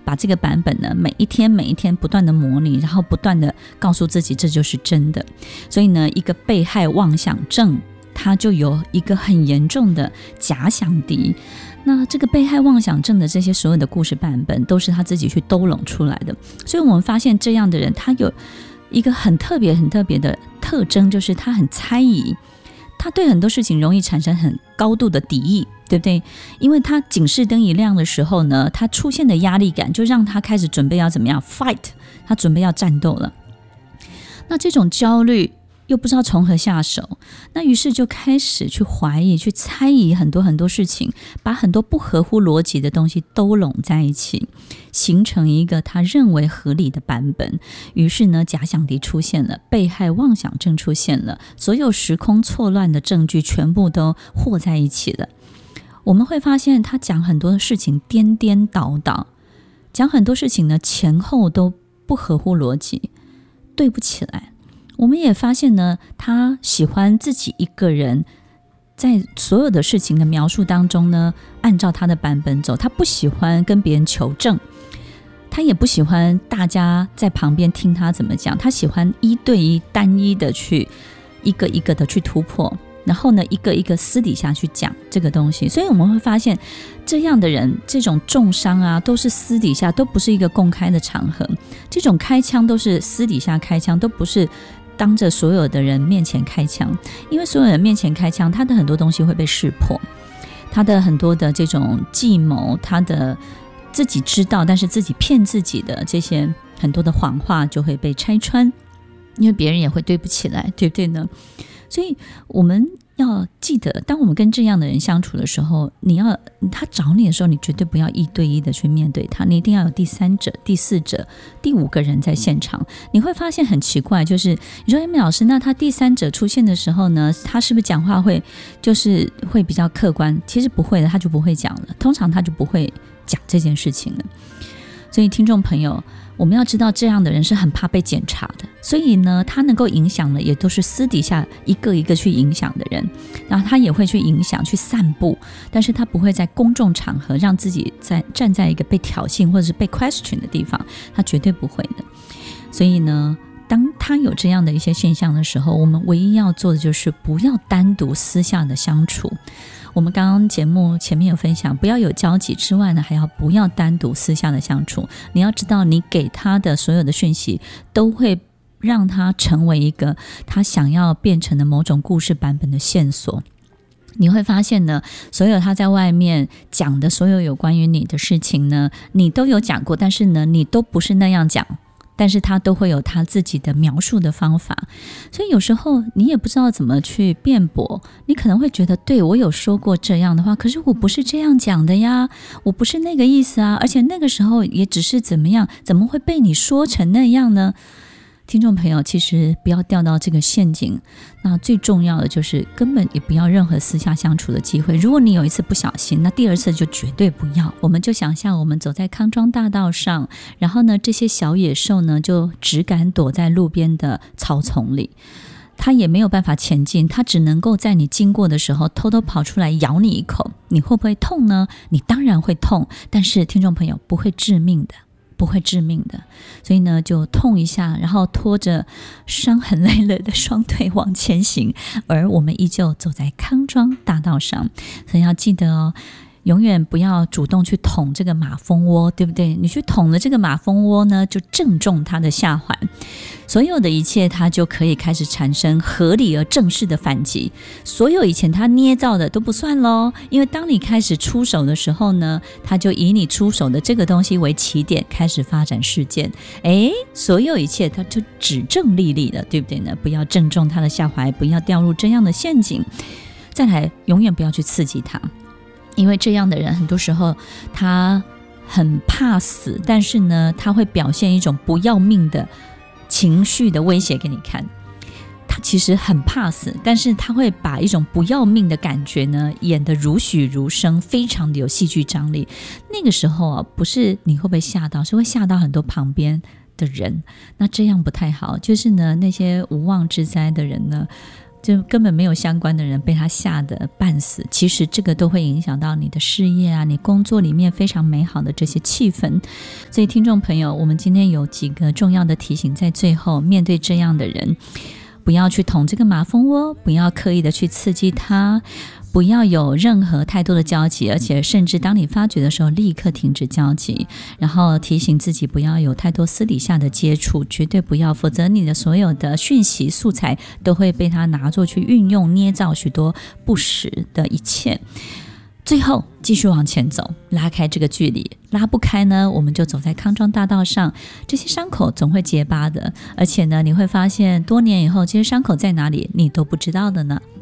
把这个版本呢每一天不断的模拟，然后不断的告诉自己这就是真的。所以呢，一个被害妄想症它就有一个很严重的假想敌。那这个被害妄想症的这些所有的故事版本都是他自己去兜拢出来的。所以我们发现这样的人他有一个很特别的特征，就是他很猜疑，他对很多事情容易产生很高度的敌意，对不对？因为他警示灯一亮的时候呢，他出现的压力感就让他开始准备要怎么样 fight， 他准备要战斗了。那这种焦虑又不知道从何下手，那于是就开始去怀疑、去猜疑很多事情，把很多不合乎逻辑的东西兜拢在一起，形成一个他认为合理的版本。于是呢，假想敌出现了，被害妄想症出现了，所有时空错乱的证据全部都和在一起了。我们会发现他讲很多事情颠颠倒倒，讲很多事情呢前后都不合乎逻辑，对不起来。我们也发现呢，他喜欢自己一个人在所有的事情的描述当中呢，按照他的版本走。他不喜欢跟别人求证，他也不喜欢大家在旁边听他怎么讲，他喜欢一对一单一的去一个一个的去突破，然后呢一个一个私底下去讲这个东西。所以我们会发现这样的人，这种重伤啊都是私底下，都不是一个公开的场合，这种开枪都是私底下开枪，都不是当着所有的人面前开枪。因为所有人面前开枪，他的很多东西会被识破，他的很多的这种计谋，他的自己知道但是自己骗自己的这些很多的谎话就会被拆穿，因为别人也会对不起来，对不对呢？所以我们要记得，当我们跟这样的人相处的时候，他找你的时候，你绝对不要一对一的去面对他，你一定要有第三者、第四者、第五个人在现场。你会发现很奇怪，就是你说Amy老师，那他第三者出现的时候呢，他是不是讲话会比较客观？其实不会的，他就不会讲了，通常他就不会讲这件事情了。所以听众朋友，我们要知道这样的人是很怕被检查的，所以呢他能够影响的也都是私底下一个一个去影响的人，然后他也会去影响去散布，但是他不会在公众场合让自己站在一个被挑衅或者是被 question 的地方，他绝对不会的。所以呢当他有这样的一些现象的时候，我们唯一要做的就是不要单独私下的相处。我们刚刚节目前面有分享，不要有交集之外呢，还要不要单独私下的相处。你要知道，你给他的所有的讯息都会让他成为一个他想要变成的某种故事版本的线索。你会发现呢，所有他在外面讲的所有有关于你的事情呢，你都有讲过，但是呢你都不是那样讲，但是他都会有他自己的描述的方法。所以有时候你也不知道怎么去辩驳，你可能会觉得对，我有说过这样的话，可是我不是这样讲的呀，我不是那个意思啊，而且那个时候也只是怎么样，怎么会被你说成那样呢？听众朋友，其实不要掉到这个陷阱。那最重要的就是根本也不要任何私下相处的机会。如果你有一次不小心，那第二次就绝对不要。我们就想象我们走在康庄大道上，然后呢这些小野兽呢就只敢躲在路边的草丛里，它也没有办法前进，它只能够在你经过的时候偷偷跑出来咬你一口。你会不会痛呢？你当然会痛，但是听众朋友，不会致命的，不会致命的。所以呢就痛一下，然后拖着伤痕累累的双腿往前行，而我们依旧走在康庄大道上。所以要记得哦，永远不要主动去捅这个马蜂窝，对不对？你去捅了这个马蜂窝呢，就正中它的下环，所有的一切它就可以开始产生合理而正式的反击。所有以前它捏造的都不算咯，因为当你开始出手的时候呢，它就以你出手的这个东西为起点开始发展事件。所有一切它就指证立立了，对不对呢？不要正中它的下怀，不要掉入这样的陷阱。再来，永远不要去刺激它，因为这样的人很多时候他很怕死，但是呢他会表现一种不要命的情绪的威胁给你看。他其实很怕死，但是他会把一种不要命的感觉呢演得如许如生，非常的有戏剧张力。那个时候啊，不是你会不会吓到，是会吓到很多旁边的人。那这样不太好，就是呢那些无妄之灾的人呢， 就根本没有相关的人被他吓得半死，其实这个都会影响到你的事业啊，你工作里面非常美好的这些气氛。所以听众朋友，我们今天有几个重要的提醒在最后，面对这样的人，不要去捅这个马蜂窝，不要刻意的去刺激他，不要有任何太多的交集，而且甚至当你发觉的时候立刻停止交集，然后提醒自己不要有太多私底下的接触，绝对不要，否则你的所有的讯息素材都会被他拿作去运用，捏造许多不实的一切。最后继续往前走，拉开这个距离，拉不开呢，我们就走在康庄大道上，这些伤口总会结疤的，而且呢，你会发现多年以后这些伤口在哪里你都不知道的呢。